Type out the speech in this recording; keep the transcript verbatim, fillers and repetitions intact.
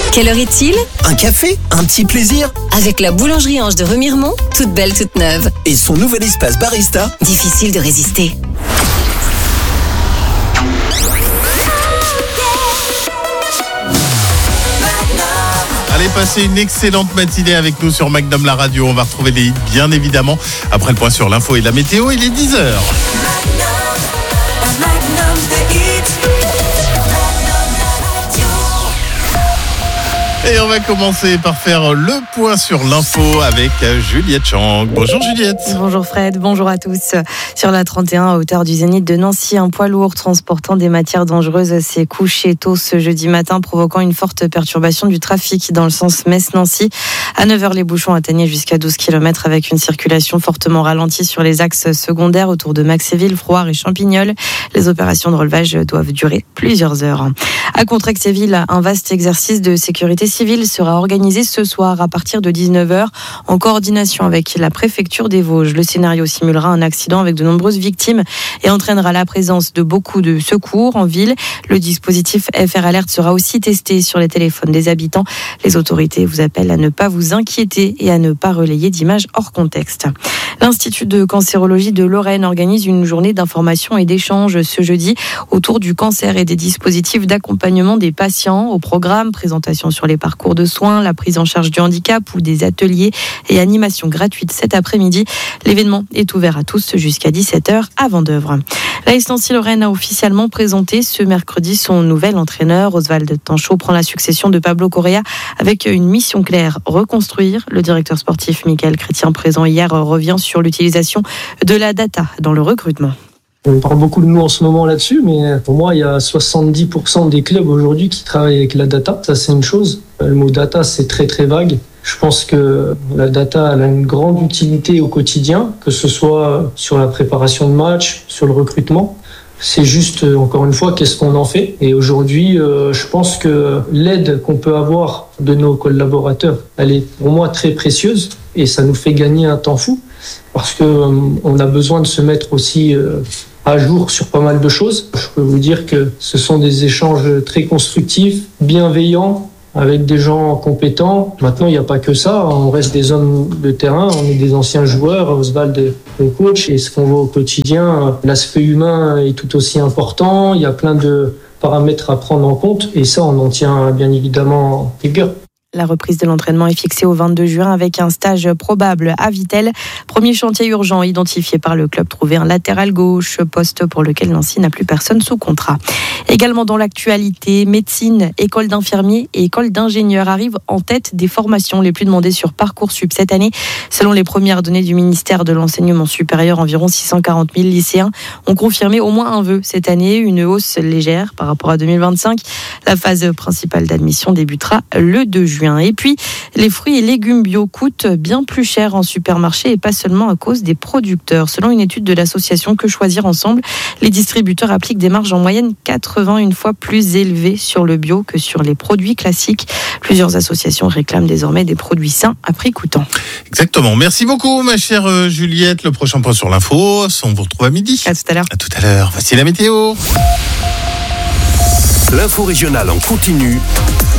Quelle heure est-il ? Un café, un petit plaisir. Avec la boulangerie Ange de Remiremont, toute belle, toute neuve. Et son nouvel espace barista. Difficile de résister. Allez, passez une excellente matinée avec nous sur Magnum la radio. On va retrouver les hits, bien évidemment. Après le point sur l'info et la météo, il est dix heures. Et on va commencer par faire le point sur l'info avec Juliette Chang. Bonjour Juliette. Bonjour Fred, bonjour à tous. Sur la trente et un, à hauteur du Zénith de Nancy, un poids lourd transportant des matières dangereuses s'est couché tôt ce jeudi matin, provoquant une forte perturbation du trafic dans le sens Metz-Nancy. À neuf heures, les bouchons atteignaient jusqu'à douze kilomètres avec une circulation fortement ralentie sur les axes secondaires autour de Maxéville, Frouard et Champignol. Les opérations de relevage doivent durer plusieurs heures. À Contrexéville, un vaste exercice de sécurité civile sera organisé ce soir à partir de dix-neuf heures en coordination avec la préfecture des Vosges. Le scénario simulera un accident avec de nombreuses victimes et entraînera la présence de beaucoup de secours en ville. Le dispositif F R Alert sera aussi testé sur les téléphones des habitants. Les autorités vous appellent à ne pas vous inquiéter et à ne pas relayer d'images hors contexte. L'Institut de cancérologie de Lorraine organise une journée d'information et d'échange ce jeudi autour du cancer et des dispositifs d'accompagnement des patients. Au programme, présentation sur les parcours de soins, la prise en charge du handicap ou des ateliers et animations gratuites cet après-midi. L'événement est ouvert à tous jusqu'à dix-sept heures à Vendeuvre. La S Nancy Lorraine a officiellement présenté ce mercredi son nouvel entraîneur. Oswald Tanchot prend la succession de Pablo Correa avec une mission claire, reconstruire. Le directeur sportif Michael Chrétien, présent hier, revient sur l'utilisation de la data dans le recrutement. On parle beaucoup de nous en ce moment là-dessus, mais pour moi, il y a soixante-dix pour cent des clubs aujourd'hui qui travaillent avec la data. Ça, c'est une chose. Le mot data, c'est très, très vague. Je pense que la data elle a une grande utilité au quotidien, que ce soit sur la préparation de matchs, sur le recrutement. C'est juste, encore une fois, qu'est-ce qu'on en fait ? Et aujourd'hui, euh, je pense que l'aide qu'on peut avoir de nos collaborateurs, elle est pour moi très précieuse et ça nous fait gagner un temps fou parce que euh, on a besoin de se mettre aussi euh, à jour sur pas mal de choses. Je peux vous dire que ce sont des échanges très constructifs, bienveillants, avec des gens compétents. Maintenant, il n'y a pas que ça. On reste des hommes de terrain, on est des anciens joueurs. Oswald est le coach et ce qu'on voit au quotidien, l'aspect humain est tout aussi important. Il y a plein de paramètres à prendre en compte et ça, on en tient bien évidemment rigueur. La reprise de l'entraînement est fixée au vingt-deux juin avec un stage probable à Vittel. Premier chantier urgent identifié par le club, trouver un latéral gauche, poste pour lequel Nancy n'a plus personne sous contrat. Également dans l'actualité, médecine, école d'infirmiers et école d'ingénieurs arrivent en tête des formations les plus demandées sur Parcoursup cette année. Selon les premières données du ministère de l'Enseignement supérieur, environ six cent quarante mille lycéens ont confirmé au moins un vœu cette année, une hausse légère par rapport à deux mille vingt-cinq. La phase principale d'admission débutera le deux juin. Et puis, les fruits et légumes bio coûtent bien plus cher en supermarché et pas seulement à cause des producteurs. Selon une étude de l'association Que Choisir Ensemble, les distributeurs appliquent des marges en moyenne quatre-vingt-une fois plus élevées sur le bio que sur les produits classiques. Plusieurs associations réclament désormais des produits sains à prix coûtant. Exactement. Merci beaucoup, ma chère Juliette. Le prochain point sur l'info, on vous retrouve à midi. À tout à l'heure. À tout à l'heure. Voici la météo. L'info régionale en continu